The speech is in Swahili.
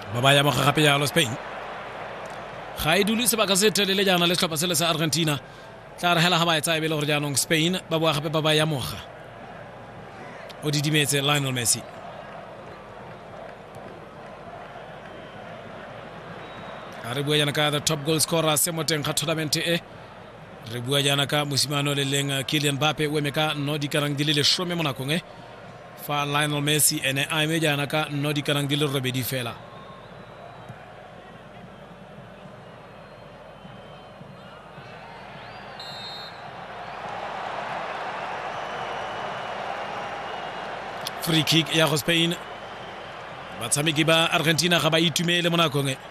ba ya mo gape ya lo Spain ga e dule sebaka se telele jana le tlhopha se le sa Argentina tla re hela ha ba etsa e be le gore jaanong Spain ba boa gape ba ya moga o didimetse Lionel Messi re bua jana ka the top goal scorer se mo teng ga tournament e re bua jana ka mosimano le leng Kylian Mbappe o emeka no di karang dilele shome mo nakong e fa Lionel Messi ene a eme jana ka no di karang dilele robedi fela free kick ya go Spain batshameki ba Argentina ga ba itumele mo nakong e